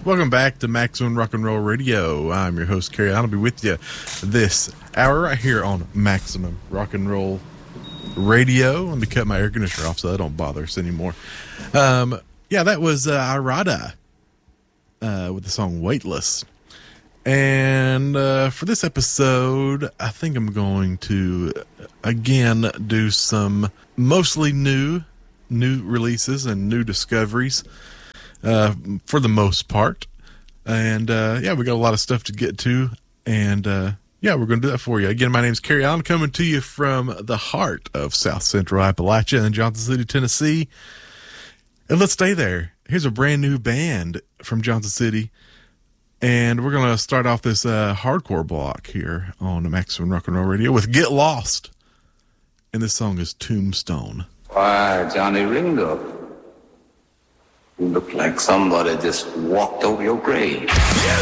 Welcome back to Maximum Rock and Roll Radio. I'm your host, Kerry. I'll be with you this hour right here on Maximum Rock and Roll Radio. Let me cut my air conditioner off so that don't bother us anymore. That was Irada with the song Weightless. And for this episode, I think I'm going to, again, do some mostly new releases and new discoveries. For the most part. And, we got a lot of stuff to get to. And, we're going to do that for you. Again, my name's Kerry Allen, coming to you from the heart of South Central Appalachia in Johnson City, Tennessee. And let's stay there. Here's a brand new band from Johnson City. And we're going to start off this hardcore block here on the Maximum Rock and Roll Radio with Get Lost. And this song is Tombstone. Why, Johnny Ringo. You look like somebody just walked over your grave. You